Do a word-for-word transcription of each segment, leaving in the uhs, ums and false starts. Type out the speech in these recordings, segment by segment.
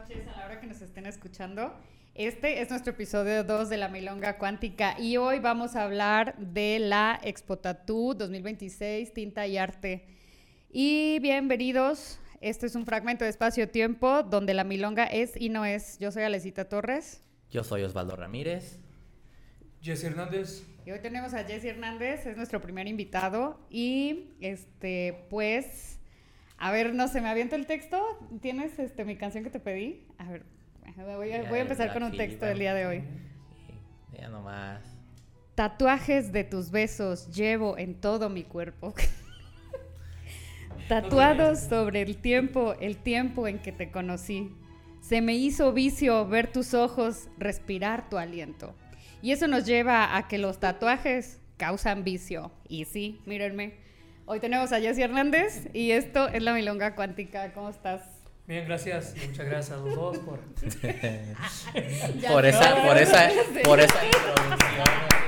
noches a la hora que nos estén escuchando. Este es nuestro episodio dos de La Milonga Cuántica y hoy vamos a hablar de la Expo Tattoo dos mil veintiséis, Tinta y Arte. Y bienvenidos, este es un fragmento de espacio-tiempo donde la milonga es y no es. Yo soy Alecita Torres. Yo soy Osvaldo Ramírez. Jesse Hernández. Y hoy tenemos a Jesse Hernández, es nuestro primer invitado. Y este, pues, a ver, no sé, me aviento el texto. ¿Tienes este, mi canción que te pedí? A ver, voy a, voy a empezar con un texto del día de hoy. Sí, ya nomás. Tatuajes de tus besos llevo en todo mi cuerpo. Tatuados sobre el tiempo, el tiempo en que te conocí. Se me hizo vicio ver tus ojos, respirar tu aliento. Y eso nos lleva a que los tatuajes causan vicio. Y sí, mírenme. Hoy tenemos a Jesse Hernández y esto es La Milonga Cuántica. ¿Cómo estás? Bien, gracias. Muchas gracias a los dos por... por, esa, por esa por esa introducción.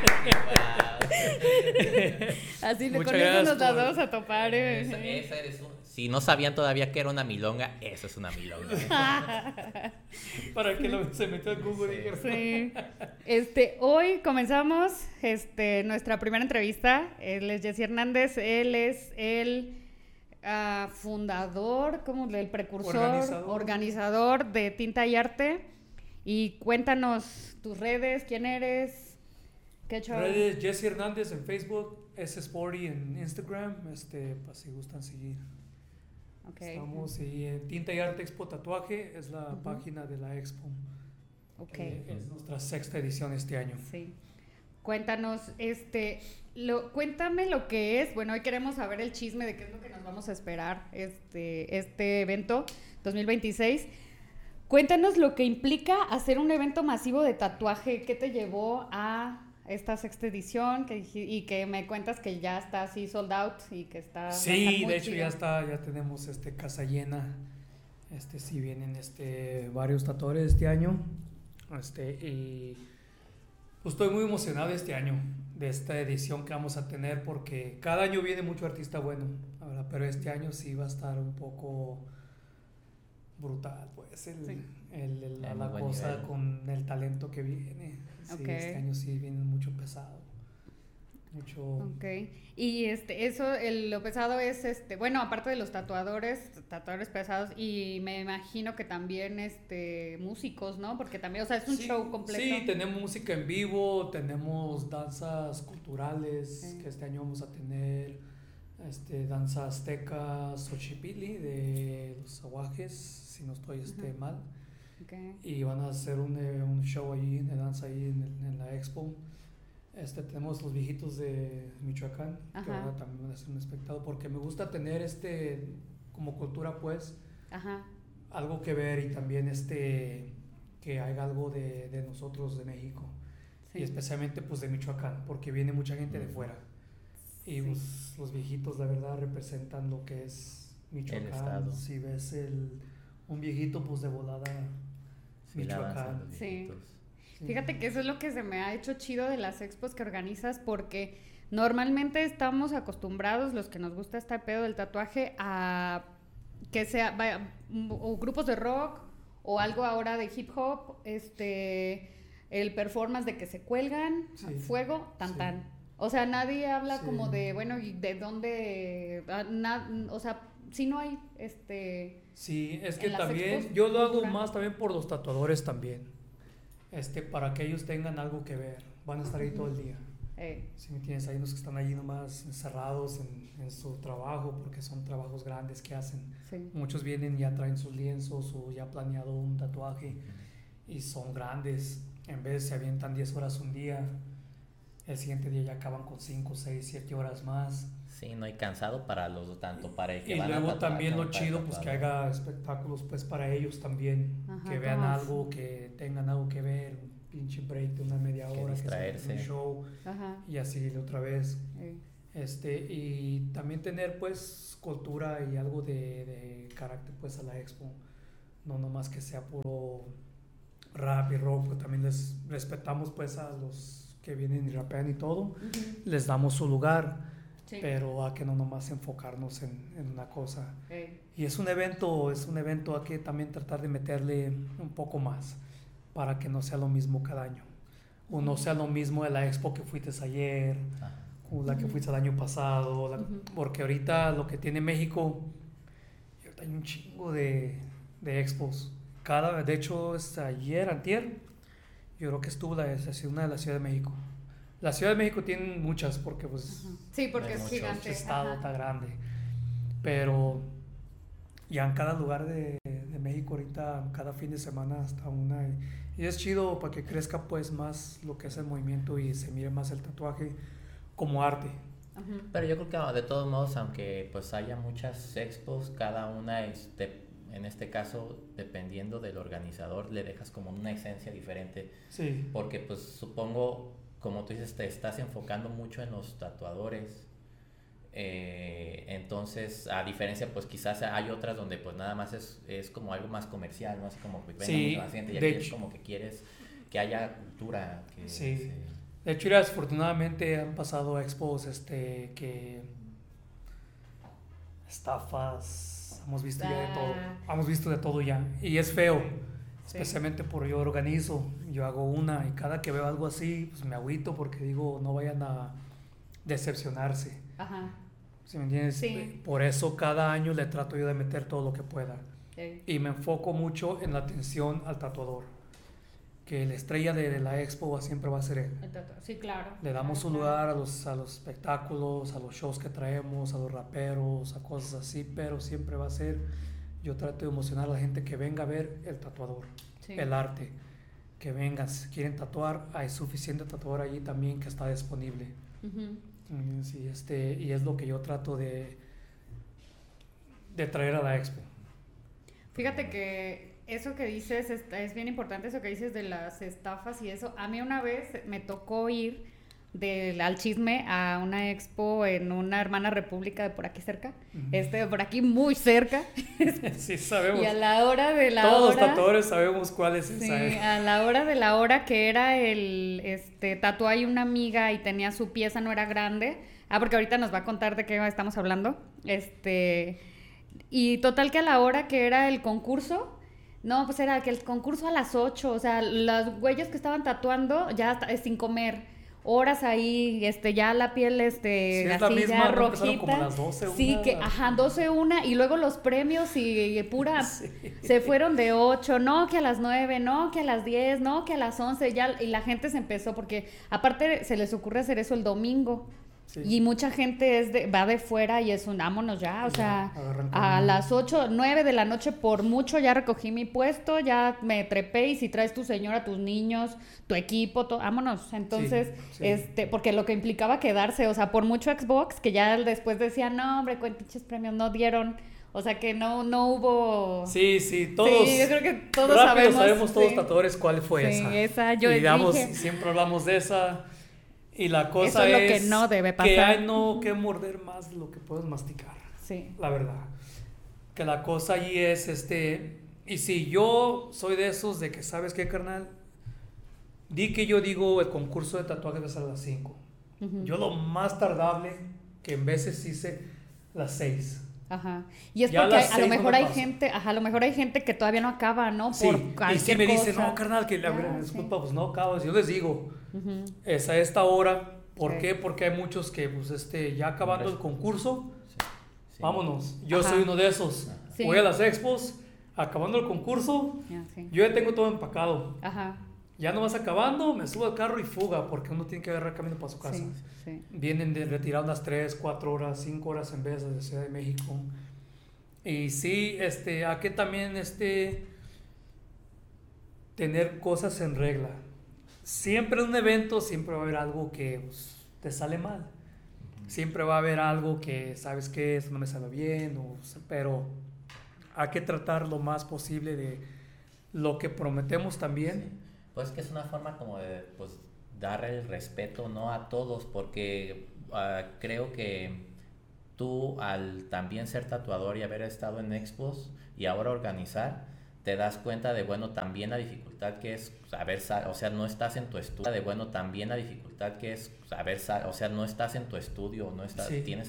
Así le Muchas con eso nos gracias las por- vamos a topar. ¿eh? Esa- esa es un- si no sabían todavía que era una milonga, eso es una milonga. Para que lo, se metió en Google. Sí. dijeron. Sí. Este, hoy comenzamos este, nuestra primera entrevista. Él es Jesse Hernández. Él es el ah, fundador, como el precursor, Organizador. organizador de Tinta y Arte. Y cuéntanos tus redes, quién eres, qué show. Redes Jesse Hernández en Facebook, S Sporty en Instagram, este, para si gustan seguir. Okay. Estamos y en Tinta y Arte Expo Tatuaje, es la Ujú. página de la Expo. Ok. Eh, es nuestra sexta edición este año. Sí. Cuéntanos, este, lo, cuéntame lo que es. Bueno, hoy queremos saber el chisme de qué es lo que nos vamos a esperar este, este evento dos mil veintiséis. Cuéntanos lo que implica hacer un evento masivo de tatuaje. ¿Qué te llevó a esta sexta edición? Que, dij- y que me cuentas que ya está así sold out y que está... va a estar Sí, muy de hecho chido. ya está, ya tenemos este casa llena. Este sí vienen este varios tatuadores este año. Este y pues estoy muy emocionado este año de esta edición que vamos a tener porque cada año viene mucho artista bueno, la verdad, pero este año sí va a estar un poco brutal, pues el, Sí. el- el- la, En la buen cosa nivel. con el talento que viene. Sí, Ok. este año sí viene mucho pesado. Mucho Ok, y este, eso, el- lo pesado es, este, bueno, aparte de los tatuadores, tatuadores pesados, y me imagino que también, este, músicos, ¿no? Porque también, o sea, es un Sí, show completo. Sí, tenemos música en vivo, tenemos danzas culturales, Sí. que este año vamos a tener este, danza azteca Xochipilli de los aguajes, si no estoy este, Ujú. mal. Okay. Y van a hacer un, eh, un show ahí de danza ahí en, el- en la expo. Este, tenemos los viejitos de Michoacán, Ajá. que van a, también van a hacer un espectáculo, porque me gusta tener este, como cultura pues, Ajá, algo que ver y también este que haya algo de, de nosotros de México sí. y especialmente pues de Michoacán porque viene mucha gente de fuera y Sí. pues, los viejitos la verdad representan lo que es Michoacán. estado. Si ves el un viejito pues de volada Sí, la danza de Michoacán. los Sí. viejitos. Sí. Fíjate que eso es lo que se me ha hecho chido de las expos que organizas, porque normalmente estamos acostumbrados, los que nos gusta este pedo del tatuaje, a que sea vaya, m- o grupos de rock o algo ahora de hip hop, este, el performance de que se cuelgan, Sí. fuego, tan Sí. tan. O sea, nadie habla Sí. como de, bueno, ¿y de dónde? Ah, na- o sea, si no hay, este... Sí, es que en las también expos yo lo hago cultura. más también por los tatuadores también. Este para que ellos tengan algo que ver. Van a estar ahí todo el día. eh, Si me tienes, hay unos que están allí nomás encerrados en, en su trabajo porque son trabajos grandes que hacen. sí. Muchos vienen y ya traen sus lienzos o ya planeado un tatuaje y son grandes. En vez se avientan diez horas un día, el siguiente día ya acaban con cinco, seis, siete horas más. Sí, no hay cansado para los dos, tanto para el que Y van a luego tatuar también como lo para el chido pues que tatuador. haga espectáculos pues para ellos también, Ajá, que vean ¿cómo? algo, que tengan algo que ver, un pinche break de una media Que hora, que sea un distraerse. show Ajá. y así otra vez. eh. Este, y también tener pues cultura y algo de, de carácter pues a la expo, no nomás que sea puro rap y rock, pues también les respetamos pues a los que vienen y rapean y todo, Ujú. les damos su lugar, Sí. pero a que no nomás enfocarnos en, en una cosa. Ey. Y es un evento, es un evento a que también tratar de meterle un poco más para que no sea lo mismo cada año. O no sea lo mismo de la expo que fuiste ayer, Ajá. o la que fuiste el año pasado, la- Ujú. porque ahorita lo que tiene México, ahorita hay un chingo de, de expos. Cada, de hecho, es ayer, antier, yo creo que estuvo la, es una de la Ciudad de México. La Ciudad de México tiene muchas porque pues Ajá. Sí, porque Hay es muchos. el gigante. estado Ajá. está grande. Pero ya en cada lugar de, de México ahorita, cada fin de semana hasta una. Y es chido para que crezca pues más lo que es el movimiento y se mire más el tatuaje como arte. Ajá. Pero yo creo que de todos modos, aunque pues haya muchas expos, cada una es de- en este caso, dependiendo del organizador, le dejas como una esencia diferente. Sí, Porque pues supongo, como tú dices, te estás enfocando mucho en los tatuadores. Eh, entonces, a diferencia, pues quizás hay otras donde pues nada más es, es como algo más comercial, ¿no? Así como pues venga Sí, mucha gente y de aquí es hecho. como que quieres que haya cultura. Que Sí. se- de hecho, mira, afortunadamente han pasado expos este, que estafas, hemos visto ya de todo, Ah. hemos visto de todo ya, y es feo, Sí. especialmente por yo organizo, yo hago una y cada que veo algo así, pues me agüito porque digo, no vayan a decepcionarse, Ajá. ¿sí me entiendes? Sí. Por eso cada año le trato yo de meter todo lo que pueda Ey. y me enfoco mucho en la atención al tatuador, que la estrella de, de la expo siempre va a ser él. El tatu- Sí, claro. Le damos Claro, un claro. lugar a los, a los espectáculos, a los shows que traemos, a los raperos, a cosas así, pero siempre va a ser, yo trato de emocionar a la gente que venga a ver el tatuador, Sí. el arte, que vengan, si quieren tatuar, hay suficiente tatuador allí también que está disponible. Ujú. Mm, sí, este, y es lo que yo trato de, de traer a la expo. Fíjate que eso que dices es, es bien importante, eso que dices de las estafas y eso. A mí una vez me tocó ir del, al chisme a una expo en una hermana república de por aquí cerca, Ujú. este de por aquí muy cerca, Sí, sabemos. y a la hora de la Todos los hora... tatuadores sabemos cuál es Sí, esa. ¿eh? a la hora de la hora que era el, este, tatuó ahí una amiga y tenía su pieza, no era grande. Ah, porque ahorita nos va a contar de qué estamos hablando. Este, y total que a la hora que era el concurso, no, pues era que el concurso a las ocho, o sea, los güeyes que estaban tatuando ya hasta- sin comer. Horas ahí, este, ya la piel, este, Sí, es la así misma, ya ¿no? Empezaron rojita. como a las doce, Sí, una. que, ajá, doce, una, y luego los premios y, y pura, Sí. se fueron de ocho, no, que a las nueve, no, que a las diez, no, que a las once, ya, y la gente se empezó, porque aparte se les ocurre hacer eso el domingo, Sí. y mucha gente es de, va de fuera y es un, vámonos ya, o Ya, sea, agarran a camino. las ocho, nueve de la noche por mucho ya recogí mi puesto, ya me trepé, y si traes tu señora, tus niños, tu equipo, to- vámonos, entonces, sí. este, porque lo que implicaba quedarse, o sea, por mucho Xbox, que ya después decían, no, hombre, con pinches premios no dieron, o sea, que no, no hubo... Sí, sí, todos. Sí, yo creo que todos rápido sabemos, todos sí. tatuadores cuál fue Sí, esa. esa, yo y digamos, dije- siempre hablamos de esa. Y la cosa Eso es lo es que no debe que pasar. hay no que morder más de lo que puedes masticar, Sí. la verdad. Que la cosa allí es, este, y si yo soy de esos de que, ¿sabes qué, carnal? Di que yo digo el concurso de tatuajes va a ser a las cinco. Ujú. Yo lo más tardable, que en veces hice las seis. Ajá. Y es Ya a porque las a lo seis no mejor me hay pasa. gente, ajá, a lo mejor hay gente que todavía no acaba, ¿no? Sí, Por y si cualquier me dicen, cosa. no, carnal, que la Ya, verdad, sí. disculpa, pues no acabas. Yo les digo, Ujú. es a esta hora. ¿Por Sí. qué? Porque hay muchos que, pues, este, ya acabando el concurso, Sí, sí. vámonos. Yo Ajá. soy uno de esos. Sí. Voy a las expos, acabando el concurso, Ya, sí. yo ya tengo todo empacado. Ajá. Ya no vas acabando, me subo al carro y fuga, porque uno tiene que agarrar camino para su casa. Sí, sí. Vienen de retirar unas tres, cuatro horas, cinco horas en vez de Ciudad de México. Y sí, este, hay que también este, tener cosas en regla. Siempre en un evento, siempre va a haber algo que pues, te sale mal. Siempre va a haber algo que, ¿sabes qué? Eso no me sale bien, o, pero hay que tratar lo más posible de lo que prometemos también. Pues que es una forma como de pues, dar el respeto, ¿no? A todos, porque uh, creo que tú al también ser tatuador y haber estado en expos y ahora organizar, te das cuenta de, bueno, también la dificultad que es saber, o sea, no estás en tu estudio, de, bueno, también la dificultad que es saber, o sea, no estás en tu estudio, no estás, Sí. tienes